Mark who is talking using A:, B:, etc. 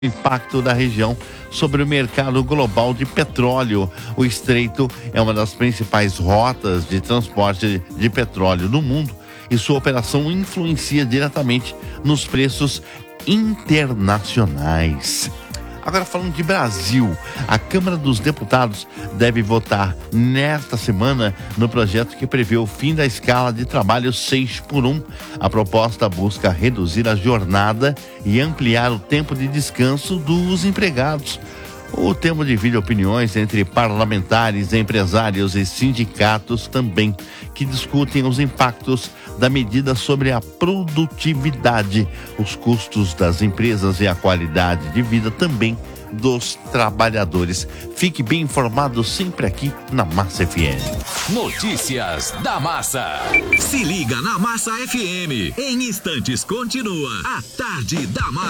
A: impacto da região sobre o mercado global de petróleo. O estreito é uma das principais rotas de transporte de petróleo no mundo e sua operação influencia diretamente nos preços internacionais. Agora, falando de Brasil, a Câmara dos Deputados deve votar nesta semana no projeto que prevê o fim da escala de trabalho 6x1. A proposta busca reduzir a jornada e ampliar o tempo de descanso dos empregados. O tema divide opiniões entre parlamentares, empresários e sindicatos também, que discutem os impactos da medida sobre a produtividade, os custos das empresas e a qualidade de vida também dos trabalhadores. Fique bem informado sempre aqui na Massa FM.
B: Notícias da Massa. Se liga na Massa FM. Em instantes continua a Tarde da Massa.